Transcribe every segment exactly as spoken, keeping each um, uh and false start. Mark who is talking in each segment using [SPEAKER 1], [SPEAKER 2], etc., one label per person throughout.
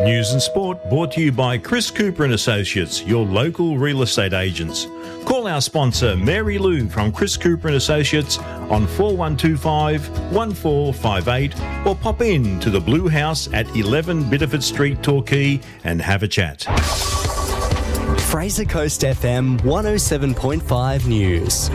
[SPEAKER 1] News and sport brought to you by Chris Cooper and Associates, your local real estate agents. Call our sponsor Mary Lou from Chris Cooper and Associates on four one two five, one four five eight or pop in to the Blue House at eleven Biddeford Street, Torquay and have a chat.
[SPEAKER 2] Fraser Coast F M one oh seven point five News.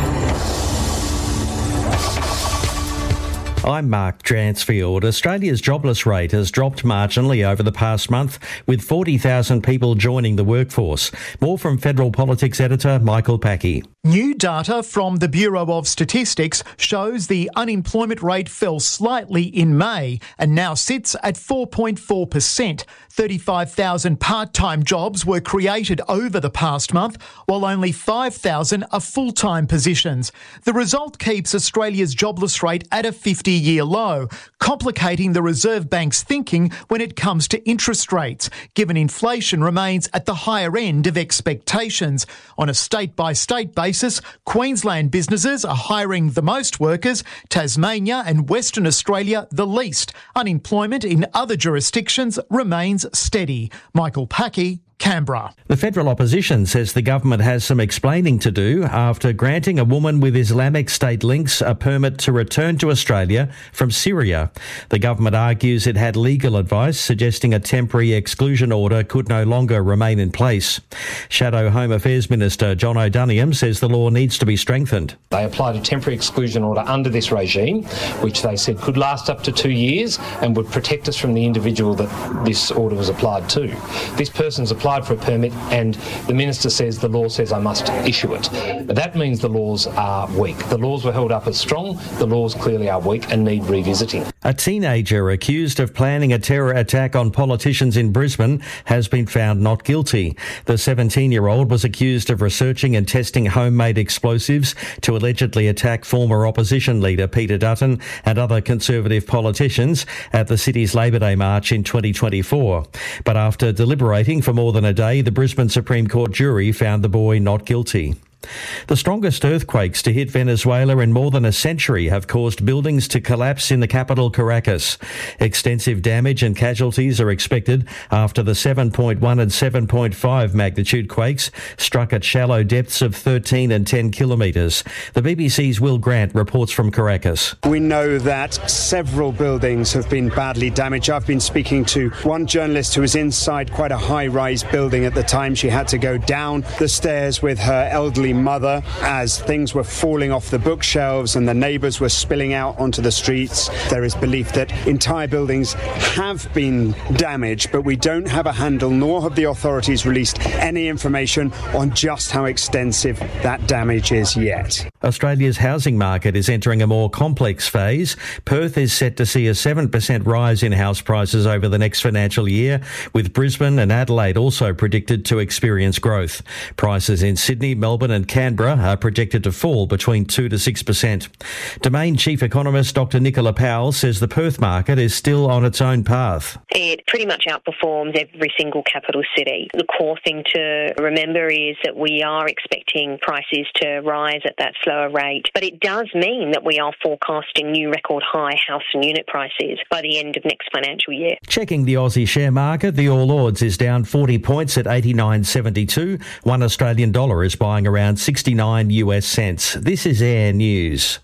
[SPEAKER 3] I'm Mark Dransfield. Australia's jobless rate has dropped marginally over the past month, with forty thousand people joining the workforce. More from Federal Politics editor Michael Packey.
[SPEAKER 4] New data from the Bureau of Statistics shows the unemployment rate fell slightly in May and now sits at four point four percent. thirty-five thousand part-time jobs were created over the past month, while only five thousand are full-time positions. The result keeps Australia's jobless rate at a fifty-year low, complicating the Reserve Bank's thinking when it comes to interest rates, given inflation remains at the higher end of expectations. On a state-by-state basis, Queensland businesses are hiring the most workers, Tasmania and Western Australia the least. Unemployment in other jurisdictions remains steady. Michael Packey, Canberra.
[SPEAKER 3] The federal opposition says the government has some explaining to do after granting a woman with Islamic State links a permit to return to Australia from Syria. The government argues it had legal advice suggesting a temporary exclusion order could no longer remain in place. Shadow Home Affairs Minister John O'Doniam says the law needs to be strengthened.
[SPEAKER 5] They applied a temporary exclusion order under this regime, which they said could last up to two years and would protect us from the individual that this order was applied to. This person's applied for a permit and the Minister says the law says I must issue it. That means the laws are weak. The laws were held up as strong. The laws clearly are weak and need revisiting.
[SPEAKER 3] A teenager accused of planning a terror attack on politicians in Brisbane has been found not guilty. The seventeen-year-old was accused of researching and testing homemade explosives to allegedly attack former opposition leader Peter Dutton and other Conservative politicians at the city's Labor Day march in twenty twenty-four. But after deliberating for more than a day, the Brisbane Supreme Court jury found the boy not guilty. The strongest earthquakes to hit Venezuela in more than a century have caused buildings to collapse in the capital, Caracas. Extensive damage and casualties are expected after the seven point one and seven point five magnitude quakes struck at shallow depths of thirteen and ten kilometres. The B B C's Will Grant reports from Caracas.
[SPEAKER 6] We know that several buildings have been badly damaged. I've been speaking to one journalist who was inside quite a high-rise building at the time. She had to go down the stairs with her elderly mother as things were falling off the bookshelves and the neighbours were spilling out onto the streets. There is belief that entire buildings have been damaged, but we don't have a handle, nor have the authorities released any information on just how extensive that damage is yet.
[SPEAKER 3] Australia's housing market is entering a more complex phase. Perth is set to see a seven percent rise in house prices over the next financial year, with Brisbane and Adelaide also predicted to experience growth. Prices in Sydney, Melbourne and Canberra are projected to fall between two to six percent. Domain Chief Economist Doctor Nicola Powell says the Perth market is still on its own path.
[SPEAKER 7] It pretty much outperforms every single capital city. The core thing to remember is that we are expecting prices to rise at that slower rate, but it does mean that we are forecasting new record high house and unit prices by the end of next financial year.
[SPEAKER 3] Checking the Aussie share market, the All Ords is down forty points at eighty-nine seventy-two. One Australian dollar is buying around sixty-nine US cents. This is Air News.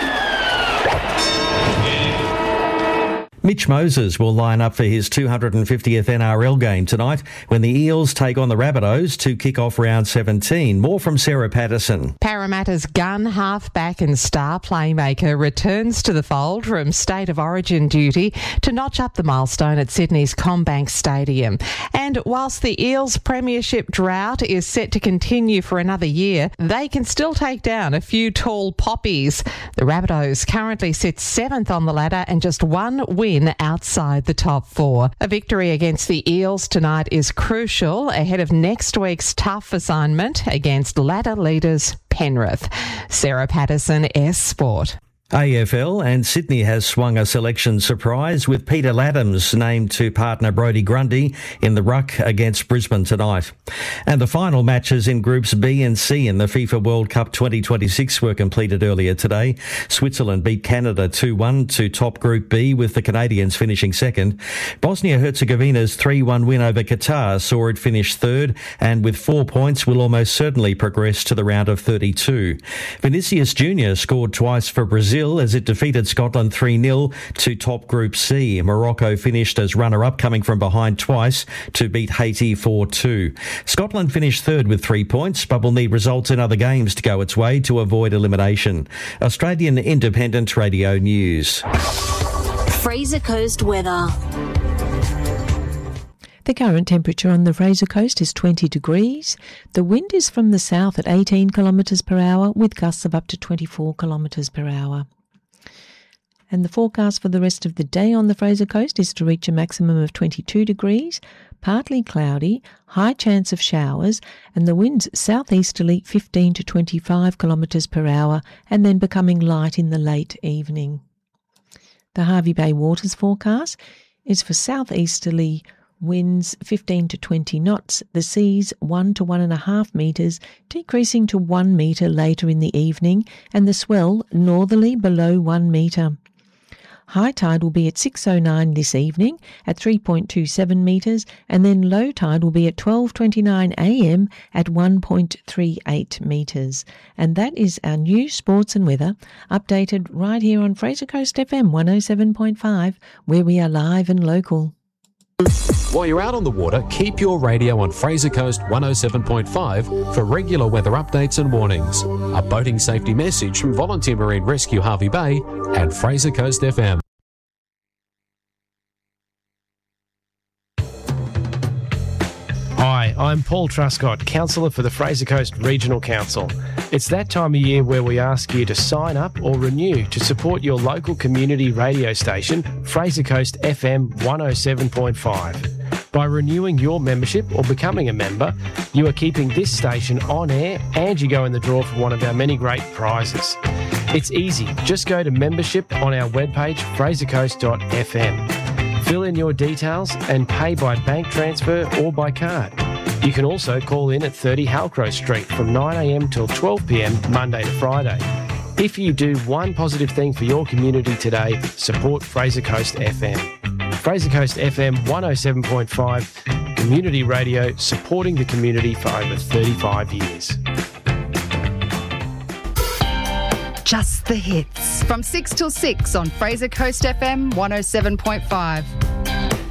[SPEAKER 3] Mitch Moses will line up for his two hundred fiftieth N R L game tonight when the Eels take on the Rabbitohs to kick off round seventeen. More from Sarah Patterson.
[SPEAKER 8] Parramatta's gun, halfback and star playmaker returns to the fold from State of Origin duty to notch up the milestone at Sydney's CommBank Stadium. And whilst the Eels' premiership drought is set to continue for another year, they can still take down a few tall poppies. The Rabbitohs currently sit seventh on the ladder and just one win outside the top four. A victory against the Eels tonight is crucial ahead of next week's tough assignment against ladder leaders Penrith. Sarah Patterson, S Sport.
[SPEAKER 3] A F L and Sydney has swung a selection surprise with Peter Laddams named to partner Brodie Grundy in the ruck against Brisbane tonight. And the final matches in Groups B and C in the FIFA World Cup twenty twenty-six were completed earlier today. Switzerland beat Canada two one to top Group B, with the Canadians finishing second. Bosnia-Herzegovina's three one win over Qatar saw it finish third, and with four points will almost certainly progress to the round of thirty-two. Vinicius Junior scored twice for Brazil as it defeated Scotland three nil to top Group C. Morocco finished as runner-up, coming from behind twice to beat Haiti four two. Scotland finished third with three points, but will need results in other games to go its way to avoid elimination. Australian Independent Radio News.
[SPEAKER 9] Fraser Coast weather.
[SPEAKER 10] The current temperature on the Fraser Coast is twenty degrees. The wind is from the south at eighteen kilometres per hour, with gusts of up to twenty-four kilometres per hour. And the forecast for the rest of the day on the Fraser Coast is to reach a maximum of twenty-two degrees, partly cloudy, high chance of showers, and the winds southeasterly fifteen to twenty-five kilometres per hour, and then becoming light in the late evening. The Hervey Bay Waters forecast is for southeasterly winds fifteen to twenty knots, the seas one to one and a half metres, decreasing to one metre later in the evening, and the swell northerly below one metre. High tide will be at six oh nine this evening at three point two seven metres, and then low tide will be at twelve twenty-nine a m at one point three eight metres. And that is our news, sports and weather, updated right here on Fraser Coast F M one oh seven point five, where we are live and local.
[SPEAKER 11] While you're out on the water, keep your radio on Fraser Coast one oh seven point five for regular weather updates and warnings. A boating safety message from Volunteer Marine Rescue Hervey Bay and Fraser Coast F M.
[SPEAKER 12] Hi, I'm Paul Truscott, Councillor for the Fraser Coast Regional Council. It's that time of year where we ask you to sign up or renew to support your local community radio station, Fraser Coast F M one oh seven point five. By renewing your membership or becoming a member, you are keeping this station on air and you go in the draw for one of our many great prizes. It's easy. Just go to membership on our webpage, fraser coast dot f m. Fill in your details and pay by bank transfer or by card. You can also call in at thirty Halcrow Street from nine a m till twelve p m Monday to Friday. If you do one positive thing for your community today, support Fraser Coast F M. Fraser Coast F M one oh seven point five, community radio supporting the community for over thirty-five years.
[SPEAKER 13] Just the hits. From six till six on Fraser Coast F M one oh seven point five.